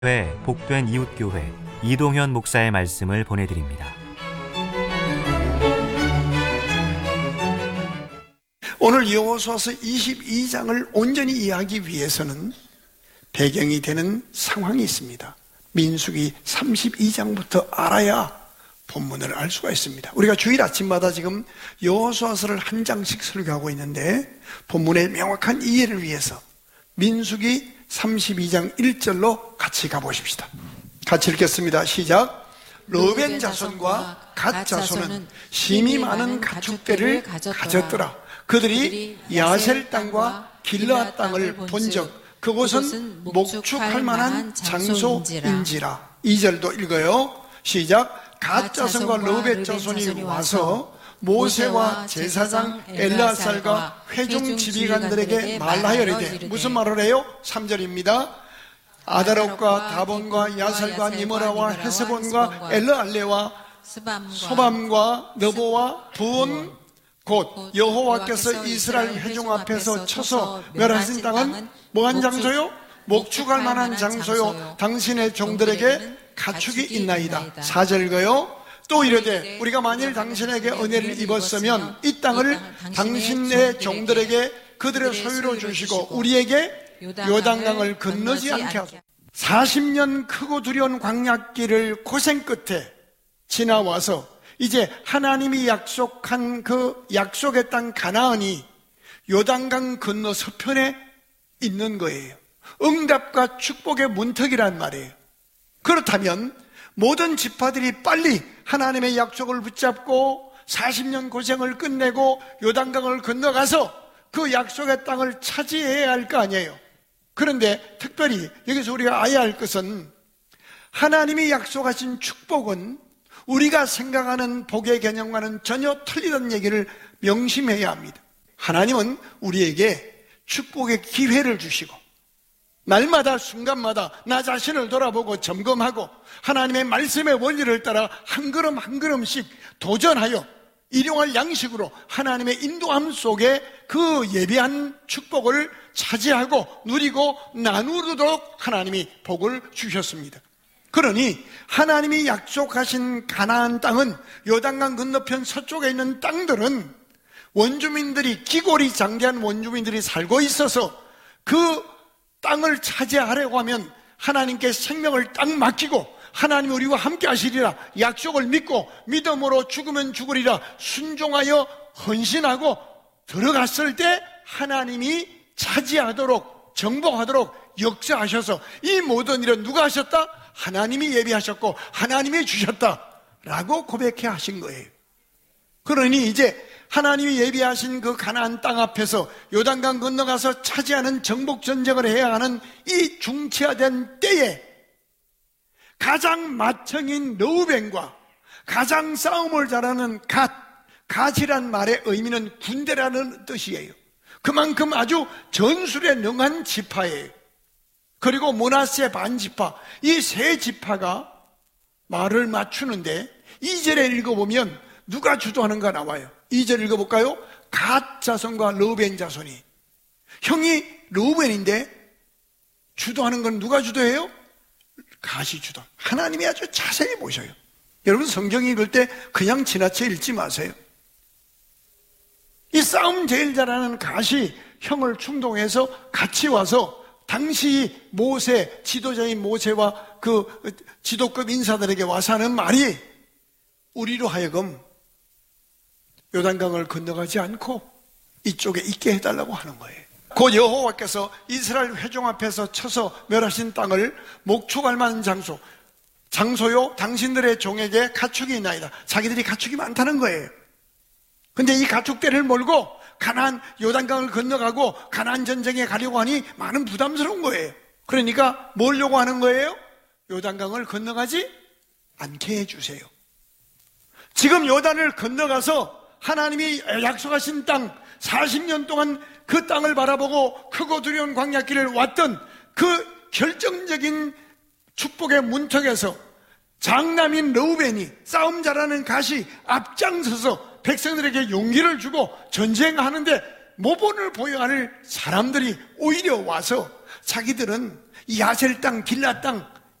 교회 복된 이웃교회 이동현 목사의 말씀을 보내드립니다. 오늘 여호수아서 22장을 온전히 이해하기 위해서는 배경이 되는 상황이 있습니다. 민수기 32장부터 알아야 본문을 알 수가 있습니다. 우리가 주일 아침마다 지금 여호수아서를 한 장씩 설교하고 있는데 본문의 명확한 이해를 위해서 민수기 32장 1절로 같이 가보십시다. 같이 읽겠습니다. 시작. 르벤 자손과 갓 자손은 심히 많은 가축대를 가졌더라. 그들이 야셀 땅과 길르앗 땅을 본즉 그곳은 목축할 만한 장소인지라. 2절도 읽어요. 시작. 갓 자손과 르벤 자손이 와서 모세와 제사장 엘르아살과 회중 지휘관들에게 말하여리되. 무슨 말을 해요? 3절입니다. 아다롯과 다본과 야살과 니므라와 헤스본과 엘르알레와 소밤과 너보와 부온 곧 여호와께서 이스라엘 회중 앞에서 쳐서 멸하신 땅은 뭐한 장소요? 목축할 만한 장소요. 당신의 종들에게 가축이 있나이다. 4절 읽어요. 또 이르되 우리가 만일 당신에게 은혜를 입었으면 이 땅을 당신의 종들에게 그들의 소유로 주시고 우리에게 요단강을 건너지 않게 하소서. 40년 크고 두려운 광야길을 고생 끝에 지나와서 이제 하나님이 약속한 그 약속의 땅 가나안이 요단강 건너 서편에 있는 거예요. 응답과 축복의 문턱이란 말이에요. 그렇다면 모든 지파들이 빨리 하나님의 약속을 붙잡고 40년 고생을 끝내고 요단강을 건너가서 그 약속의 땅을 차지해야 할 거 아니에요. 그런데 특별히 여기서 우리가 알아야 할 것은 하나님이 약속하신 축복은 우리가 생각하는 복의 개념과는 전혀 틀리다는 얘기를 명심해야 합니다. 하나님은 우리에게 축복의 기회를 주시고 날마다 순간마다 나 자신을 돌아보고 점검하고 하나님의 말씀의 원리를 따라 한 걸음 한 걸음씩 도전하여 일용할 양식으로 하나님의 인도함 속에 그 예비한 축복을 차지하고 누리고 나누도록 하나님이 복을 주셨습니다. 그러니 하나님이 약속하신 가나안 땅은 요단강 건너편 서쪽에 있는 땅들은 원주민들이 기골이 장대한 원주민들이 살고 있어서 그 땅을 차지하려고 하면 하나님께 생명을 딱 맡기고 하나님이 우리와 함께 하시리라 약속을 믿고 믿음으로 죽으면 죽으리라 순종하여 헌신하고 들어갔을 때 하나님이 차지하도록 정복하도록 역사하셔서 이 모든 일은 누가 하셨다? 하나님이 예비하셨고 하나님이 주셨다라고 고백해 하신 거예요. 그러니 이제 하나님이 예비하신 그 가나안 땅 앞에서 요단강 건너가서 차지하는 정복전쟁을 해야 하는 이 중치화된 때에 가장 맏형인 르우벤과 가장 싸움을 잘하는 갓이란 말의 의미는 군대라는 뜻이에요. 그만큼 아주 전술에 능한 지파예요. 그리고 므낫세 반지파, 이 세 지파가 말을 맞추는데 2절에 읽어보면 누가 주도하는가 나와요. 2절 읽어볼까요? 갓 자손과 르우벤 자손이. 형이 르우벤인데 주도하는 건 누가 주도해요? 갓이 주도. 하나님이 아주 자세히 보셔요. 여러분 성경 읽을 때 그냥 지나쳐 읽지 마세요. 이 싸움 제일 잘하는 갓이 형을 충동해서 같이 와서 당시 모세, 지도자인 모세와 그 지도급 인사들에게 와서 하는 말이 우리로 하여금 요단강을 건너가지 않고 이쪽에 있게 해달라고 하는 거예요. 곧 여호와께서 이스라엘 회중 앞에서 쳐서 멸하신 땅을 목축할 만한 장소요 당신들의 종에게 가축이 있나이다. 자기들이 가축이 많다는 거예요. 근데 이 가축대를 몰고 가나안 요단강을 건너가고 가나안 전쟁에 가려고 하니 많은 부담스러운 거예요. 그러니까 뭐려고 하는 거예요? 요단강을 건너가지 않게 해주세요. 지금 요단을 건너가서 하나님이 약속하신 땅 40년 동안 그 땅을 바라보고 크고 두려운 광야길을 왔던 그 결정적인 축복의 문턱에서 장남인 르우벤이 싸움 잘하는 갓이 앞장서서 백성들에게 용기를 주고 전쟁하는데 모본을 보여야 할 사람들이 오히려 와서 자기들은 이 야셀 땅, 길라 땅